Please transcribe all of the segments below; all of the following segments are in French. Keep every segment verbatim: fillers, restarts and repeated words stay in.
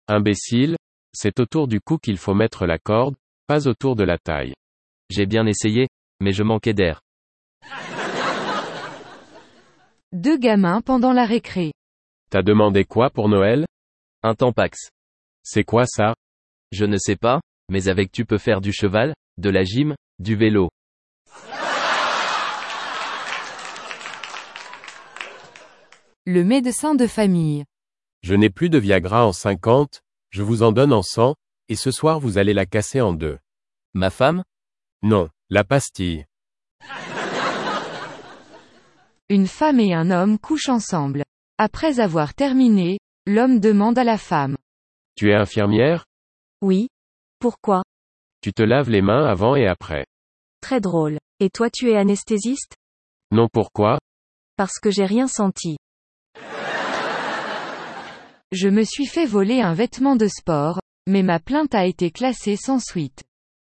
Imbécile, c'est autour du cou qu'il faut mettre la corde, pas autour de la taille. J'ai bien essayé, mais je manquais d'air. Deux gamins pendant la récré. T'as demandé quoi pour Noël? Un Tampax. C'est quoi ça? Je ne sais pas, mais avec tu peux faire du cheval, de la gym, du vélo. Le médecin de famille. Je n'ai plus de Viagra en cinquante, je vous en donne en cent, et ce soir vous allez la casser en deux. Ma femme? Non, la pastille. Une femme et un homme couchent ensemble. Après avoir terminé, l'homme demande à la femme. Tu es infirmière? Oui. Pourquoi? Tu te laves les mains avant et après. Très drôle. Et toi tu es anesthésiste? Non, pourquoi? Parce que j'ai rien senti. Je me suis fait voler un vêtement de sport, mais ma plainte a été classée sans suite.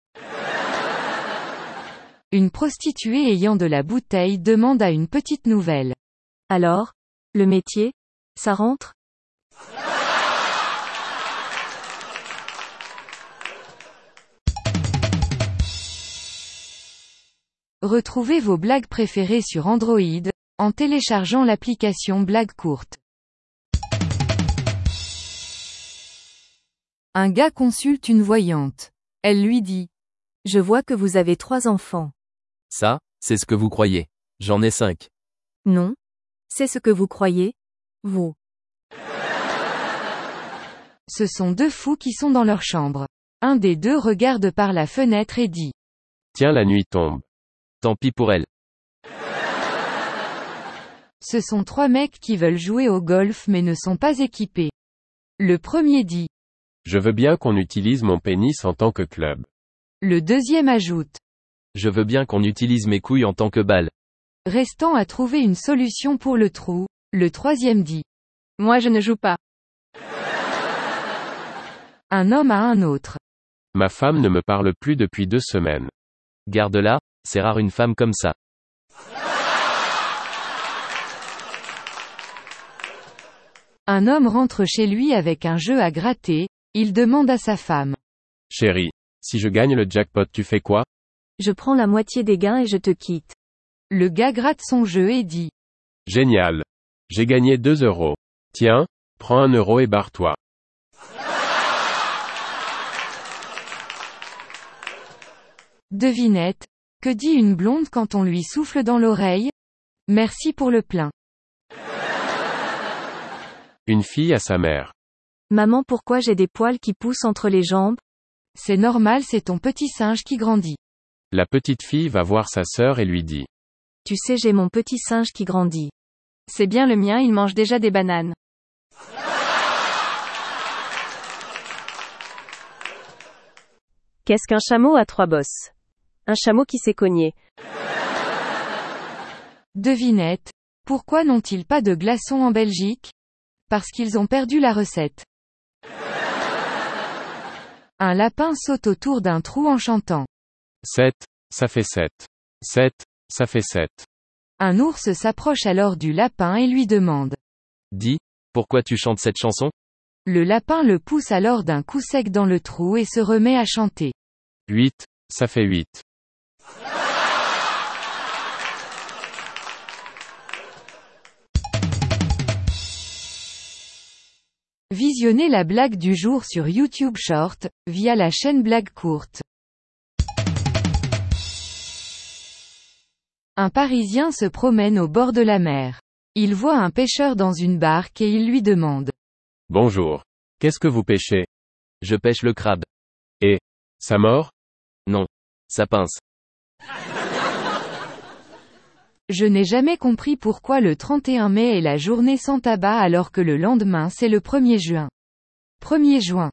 Une prostituée ayant de la bouteille demande à une petite nouvelle. Alors? Le métier? Ça rentre? Retrouvez vos blagues préférées sur Android, en téléchargeant l'application Blagues courtes. Un gars consulte une voyante. Elle lui dit. Je vois que vous avez trois enfants. Ça, c'est ce que vous croyez. J'en ai cinq. Non. C'est ce que vous croyez, vous. Ce sont deux fous qui sont dans leur chambre. Un des deux regarde par la fenêtre et dit. Tiens, la nuit tombe. Tant pis pour elle. Ce sont trois mecs qui veulent jouer au golf mais ne sont pas équipés. Le premier dit. Je veux bien qu'on utilise mon pénis en tant que club. Le deuxième ajoute. Je veux bien qu'on utilise mes couilles en tant que balle. Restant à trouver une solution pour le trou, le troisième dit. Moi je ne joue pas. Un homme à un autre. Ma femme ne me parle plus depuis deux semaines. Garde-la, c'est rare une femme comme ça. Un homme rentre chez lui avec un jeu à gratter, il demande à sa femme. Chérie, si je gagne le jackpot tu fais quoi? Je prends la moitié des gains et je te quitte. Le gars gratte son jeu et dit. Génial. J'ai gagné deux euros. Tiens, prends un euro et barre-toi. Devinette, que dit une blonde quand on lui souffle dans l'oreille? Merci pour le plein. Une fille à sa mère. Maman, pourquoi j'ai des poils qui poussent entre les jambes? C'est normal, c'est ton petit singe qui grandit. La petite fille va voir sa sœur et lui dit. Tu sais, j'ai mon petit singe qui grandit. C'est bien le mien, il mange déjà des bananes. Qu'est-ce qu'un chameau à trois bosses? Un chameau qui s'est cogné. Devinette, pourquoi n'ont-ils pas de glaçons en Belgique? Parce qu'ils ont perdu la recette. Un lapin saute autour d'un trou en chantant. Sept, ça fait sept. Sept, ça fait sept. Un ours s'approche alors du lapin et lui demande. Dis, pourquoi tu chantes cette chanson? Le lapin le pousse alors d'un coup sec dans le trou et se remet à chanter. Huit, ça fait huit. Visionnez la blague du jour sur YouTube Short, via la chaîne Blagues courtes. Un Parisien se promène au bord de la mer. Il voit un pêcheur dans une barque et il lui demande. Bonjour. Qu'est-ce que vous pêchez? Je pêche le crabe. Et, ça mord? Non. Ça pince. Je n'ai jamais compris pourquoi le trente et un mai est la journée sans tabac alors que le lendemain c'est le premier juin. premier juin.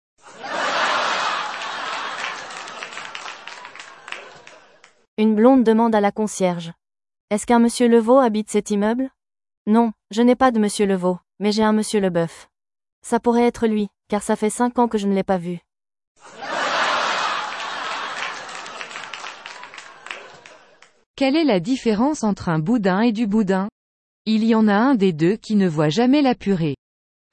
Une blonde demande à la concierge. Est-ce qu'un monsieur Levaux habite cet immeuble? Non, je n'ai pas de monsieur Levaux, mais j'ai un monsieur Leboeuf. Ça pourrait être lui, car ça fait cinq ans que je ne l'ai pas vu. Quelle est la différence entre un boudin et du boudin? Il y en a un des deux qui ne voit jamais la purée.